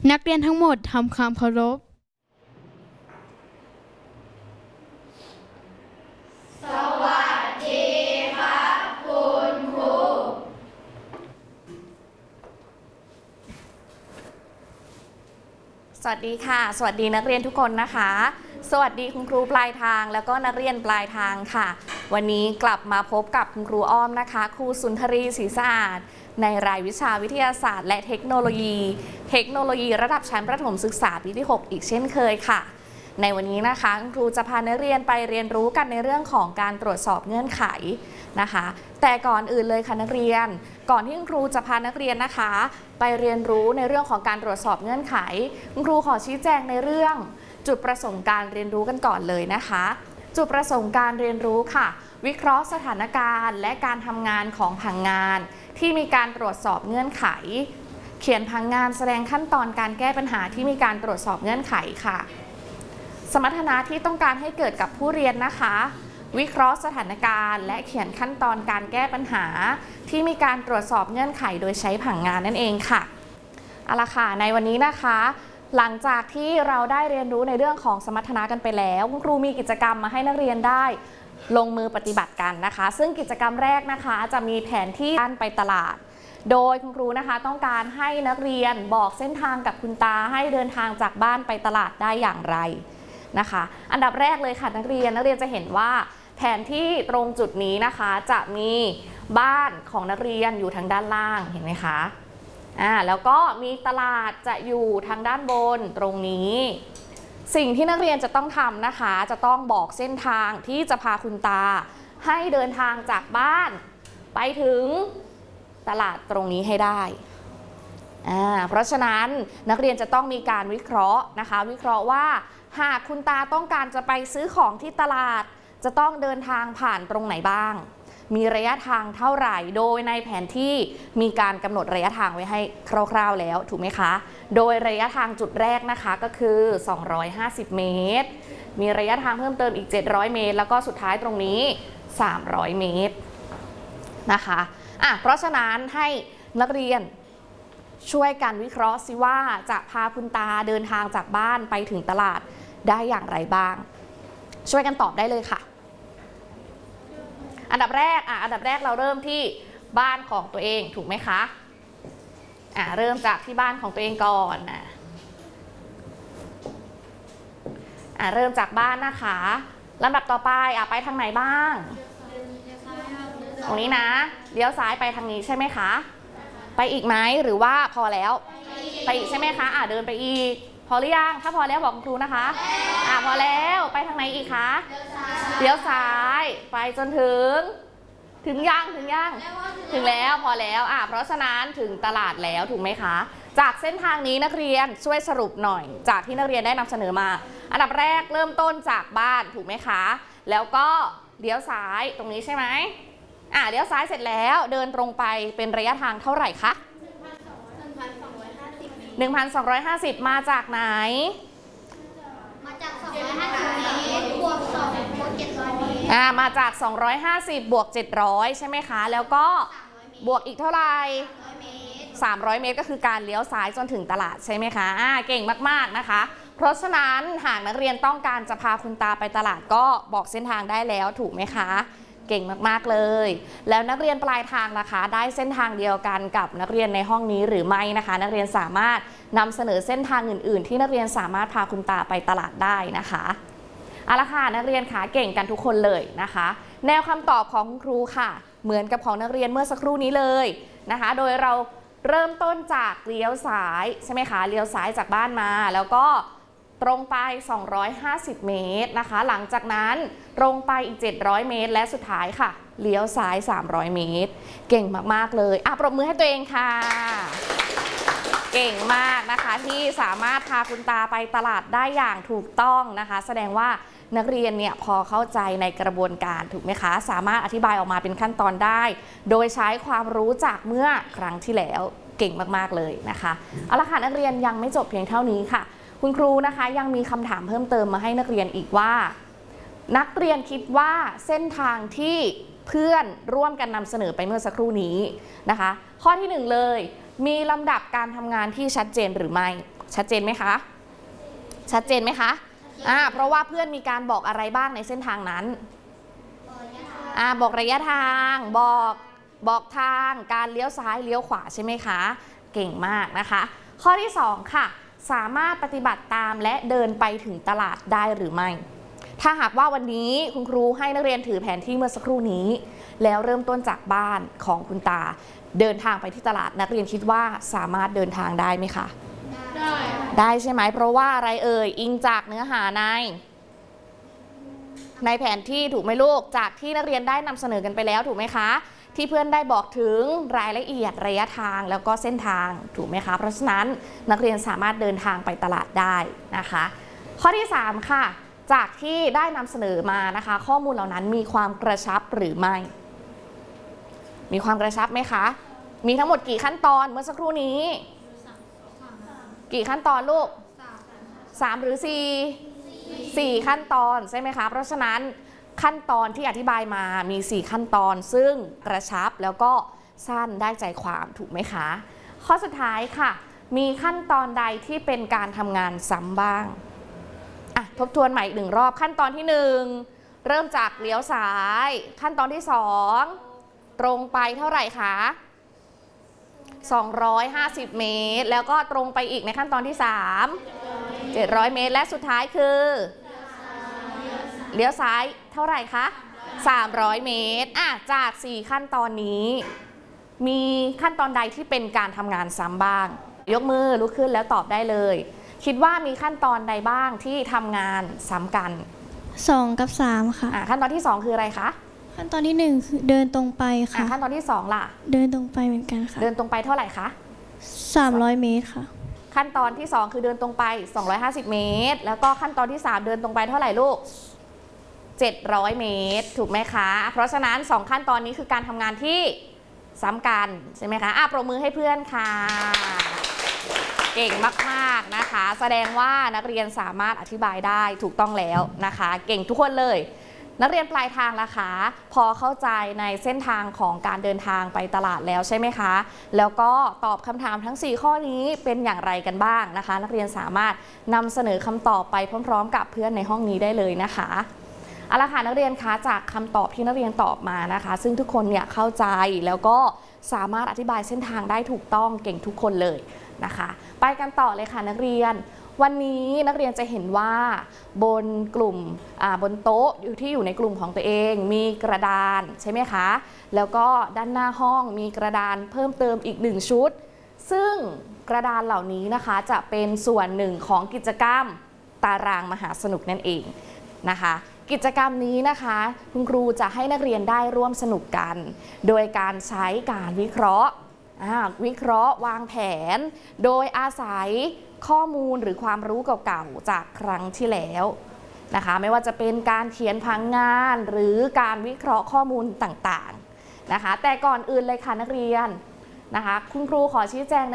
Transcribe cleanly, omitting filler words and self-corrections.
นักเรียนทั้งหมดทำความเคารพสวัสดีครับคุณครูสวัสดีค่ะสวัสดีนักเรียนทุกคนนะคะสวัสดีคุณครูปลายทางแล้วก็นักเรียนปลายทางค่ะวันนี้กลับมาพบกับคุณครูอ้อมนะคะครูสุนทรีศรีสะอาดในรายวิชาวิทยาศาสตร์และเทคโนโลยีระดับชั้นประถมศึกษาปีที่ 6 อีกเช่นเคยค่ะในวันนี้นะคะคุณครูจะพานักเรียนไปเรียนรู้กันในเรื่องของการตรวจสอบเงื่อนไขนะคะแต่ก่อนอื่นเลยค่ะนักเรียนก่อนที่คุณครูจะพานักเรียนนะคะไปเรียนรู้ในเรื่องของการตรวจสอบเงื่อนไขคุณครูขอชี้แจงในเรื่องจุดประสงค์การเรียนรู้กันก่อนเลยนะคะจุดประสงค์การเรียนรู้ค่ะวิเคราะห์สถานการณ์และการทำงานของผังงานที่มีการตรวจสอบเงื่อนไขเขียนผังงานแสดงขั้นตอนการแก้ปัญหาที่มีการตรวจสอบเงื่อนไขค่ะสมรรถนะที่ต้องการให้เกิดกับผู้เรียนนะคะวิเคราะห์สถานการณ์และเขียนขั้นตอนการแก้ปัญหาที่มีการตรวจสอบเงื่อนไขโดยใช้ผังงานนั่นเองค่ะเอาละค่ะในวันนี้นะคะหลังจากที่เราได้เรียนรู้ในเรื่องของสมรรถนะกันไปแล้วคุณครูมีกิจกรรมมาให้นักเรียนได้ลงมือปฏิบัติกันนะคะซึ่งกิจกรรมแรกนะคะจะมีแผนที่การไปตลาดโดยคุณครูนะคะต้องการให้นักเรียนบอกเส้นทางกับคุณตาให้เดินทางจากบ้านไปตลาดได้อย่างไรนะคะอันดับแรกเลยค่ะนักเรียนจะเห็นว่าแผนที่ตรงจุดนี้นะคะจะมีบ้านของนักเรียนอยู่ทางด้านล่างเห็นไหมคะแล้วก็มีตลาดจะอยู่ทางด้านบนตรงนี้สิ่งที่นักเรียนจะต้องทำนะคะจะต้องบอกเส้นทางที่จะพาคุณตาให้เดินทางจากบ้านไปถึงตลาดตรงนี้ให้ได้เพราะฉะนั้นนักเรียนจะต้องมีการวิเคราะห์นะคะวิเคราะห์ว่าหากคุณตาต้องการจะไปซื้อของที่ตลาดจะต้องเดินทางผ่านตรงไหนบ้างมีระยะทางเท่าไหร่โดยในแผนที่มีการกำหนดระยะทางไว้ให้คร่าวๆแล้วถูกไหมคะโดยระยะทางจุดแรกนะคะก็คือ250เมตรมีระยะทางเพิ่มเติมอีก700เมตรแล้วก็สุดท้ายตรงนี้300เมตรนะคะเพราะฉะนั้นให้นักเรียนช่วยกันวิเคราะห์สิว่าจะพาคุณตาเดินทางจากบ้านไปถึงตลาดได้อย่างไรบ้างช่วยกันตอบได้เลยค่ะอันดับแรกเราเริ่มที่บ้านของตัวเองถูกไหมคะเริ่มจากที่บ้านของตัวเองก่อนเริ่มจากบ้านนะคะลำดับต่อไปไปทางไหนบ้างตรงนี้นะเลี้ยวซ้ายไปทางนี้ใช่ไหมคะไปอีกไหมหรือว่าพอแล้วไปอีกใช่ไหมคะเดินไปอีกพอหรือยังถ้าพอแล้วบอกคุณครูนะคะพอแล้วไปทางไหนอีกคะเลี้ยวซ้ายไปจนถึงยังถึงแล้วพอแล้วเพราะฉะนั้นถึงตลาดแล้วถูกไหมคะจากเส้นทางนี้นักเรียนช่วยสรุปหน่อยจากที่นักเรียนได้นำเสนอมาอันดับแรกเริ่มต้นจากบ้านถูกไหมคะแล้วก็เลี้ยวซ้ายตรงนี้ใช่ไหมเลี้ยวซ้ายเสร็จแล้วเดินตรงไปเป็นระยะทางเท่าไหร่คะ1,250 มาจากไหนมาจาก250เมตรบวก700เมตรมาจาก250บวก700ใช่ไหมคะแล้วก็บวกอีกเท่าไหร่300 เมตรก็คือการเลี้ยวซ้ายจนถึงตลาดใช่ไหมคะเก่งมากๆนะคะเพราะฉะนั้นหากนักเรียนต้องการจะพาคุณตาไปตลาดก็บอกเส้นทางได้แล้วถูกไหมคะเก่งมากๆเลยแล้วนักเรียนปลายทางล่ะคะได้เส้นทางเดียวกันกับนักเรียนในห้องนี้หรือไม่นะคะนักเรียนสามารถนำเสนอเส้นทางอื่นๆที่นักเรียนสามารถพาคุณตาไปตลาดได้นะคะเอาละค่ะนักเรียนคะเก่งกันทุกคนเลยนะคะแนวคำตอบของคุณครูค่ะเหมือนกับของนักเรียนเมื่อสักครู่นี้เลยนะคะโดยเราเริ่มต้นจากเลี้ยวซ้ายใช่ไหมคะเลี้ยวซ้ายจากบ้านมาแล้วก็ตรงไป250เมตรนะคะหลังจากนั้นตรงไปอีก700เมตรและสุดท้ายค่ะเลี้ยวซ้าย300เมตรเก่งมากๆเลยปรบมือให้ตัวเองค่ะเก่งมากนะคะที่สามารถพาคุณตาไปตลาดได้อย่างถูกต้องนะคะแสดงว่านักเรียนเนี่ยพอเข้าใจในกระบวนการถูกไหมคะสามารถอธิบายออกมาเป็นขั้นตอนได้โดยใช้ความรู้จากเมื่อครั้งที่แล้วเก่งมากๆเลยนะคะเอาละค่ะนักเรียนยังไม่จบเพียงเท่านี้ค่ะคุณครูนะคะยังมีคำถามเพิ่มเติมมาให้นักเรียนอีกว่านักเรียนคิดว่าเส้นทางที่เพื่อนร่วมกันนำเสนอไปเมื่อสักครู่นี้นะคะข้อที่1เลยมีลำดับการทำงานที่ชัดเจนหรือไม่ชัดเจนไหมคะชัดเจนไหมคะเพราะว่าเพื่อนมีการบอกอะไรบ้างในเส้นทางนั้นบอกระยะทางบอกทางการเลี้ยวซ้ายเลี้ยวขวาใช่ไหมคะเก่งมากนะคะข้อที่2ค่ะสามารถปฏิบัติตามและเดินไปถึงตลาดได้หรือไม่ถ้าหากว่าวันนี้คุณครูให้นักเรียนถือแผนที่เมื่อสักครู่นี้แล้วเริ่มต้นจากบ้านของคุณตาเดินทางไปที่ตลาดนักเรียนคิดว่าสามารถเดินทางได้ไหมคะได้ใช่ไหมเพราะว่าอะไรเอ่ยอิงจากเนื้อหาในแผนที่ถูกไหมลูกจากที่นักเรียนได้นำเสนอกันไปแล้วถูกไหมคะที่เพื่อนได้บอกถึงรายละเอียดระยะทางแล้วก็เส้นทางถูกไหมคะเพราะฉะนั้นนักเรียนสามารถเดินทางไปตลาดได้นะคะข้อที่3ค่ะจากที่ได้นำเสนอมานะคะข้อมูลเหล่านั้นมีความกระชับหรือไม่มีความกระชับไหมคะมีทั้งหมดกี่ขั้นตอนเมื่อสักครู่นี้กี่ขั้นตอนลูก3หรือ4ขั้นตอนใช่ไหมคะเพราะฉะนั้นขั้นตอนที่อธิบายมามี4ขั้นตอนซึ่งกระชับแล้วก็สั้นได้ใจความถูกไหมคะข้อสุดท้ายค่ะมีขั้นตอนใดที่เป็นการทำงานซ้ำบ้างทบทวนใหม่อีก1รอบขั้นตอนที่1เริ่มจากเลี้ยวซ้ายขั้นตอนที่2ตรงไปเท่าไหร่คะ250 เมตรแล้วก็ตรงไปอีกในขั้นตอนที่3 700 เมตรและสุดท้ายคือเลี้ยวซ้ายเท่าไหร่คะ300 เมตรจาก4ขั้นตอนนี้มีขั้นตอนใดที่เป็นการทำงานซ้ำบ้างยกมือลุกขึ้นแล้วตอบได้เลยคิดว่ามีขั้นตอนใดบ้างที่ทำงานซ้ำกัน 2กับ3ค่ะขั้นตอนที่2คืออะไรคะขั้นตอนที่1คือเดินตรงไปค่ะขั้นตอนที่2ล่ะเดินตรงไปเหมือนกันค่ะเดินตรงไปเท่าไหร่คะ 300 เมตรค่ะขั้นตอนที่2คือเดินตรงไป250 เมตรแล้วก็ขั้นตอนที่3เดินตรงไปเท่าไหร่ลูก700 เมตรถูกไหมคะเพราะฉะนั้น2ขั้นตอนนี้คือการทำงานที่ซ้ำกันใช่ไหมคะปรบมือให้เพื่อนค่ะเก่งมากๆนะคะแสดงว่านักเรียนสามารถอธิบายได้ถูกต้องแล้วนะคะเก่งทุกคนเลยนักเรียนปลายทางล่ะคะพอเข้าใจในเส้นทางของการเดินทางไปตลาดแล้วใช่ไหมคะแล้วก็ตอบคำถามทั้ง4ข้อนี้เป็นอย่างไรกันบ้างนะคะนักเรียนสามารถนำเสนอคำตอบไปพร้อมๆกับเพื่อนในห้องนี้ได้เลยนะคะเอาละค่ะนักเรียนคะจากคำตอบที่นักเรียนตอบมานะคะซึ่งทุกคนเนี่ยเข้าใจแล้วก็สามารถอธิบายเส้นทางได้ถูกต้องเก่งทุกคนเลยนะคะไปกันต่อเลยค่ะนักเรียนวันนี้นักเรียนจะเห็นว่าบนกลุ่มบนโต๊ะที่อยู่ในกลุ่มของตัวเองมีกระดานใช่ไหมคะแล้วก็ด้านหน้าห้องมีกระดานเพิ่มเติมอีก1ชุดซึ่งกระดานเหล่านี้นะคะจะเป็นส่วนหนึ่งของกิจกรรมตารางมหาสนุกนั่นเองนะคะกิจกรรมนี้นะคะคุณครูจะให้นักเรียนได้ร่วมสนุกกันโดยการใช้การวิเคราะห์วางแผนโดยอาศัยข้อมูลหรือความรู้เก่าๆจากครั้งที่แล้วนะคะไม่ว่าจะเป็นการเขียนผังงานหรือการวิเคราะห์ข้อมูลต่างๆนะคะแต่ก่อนอื่นเลยค่ะนักเรียนนะคะคุณครูขอชี้แจง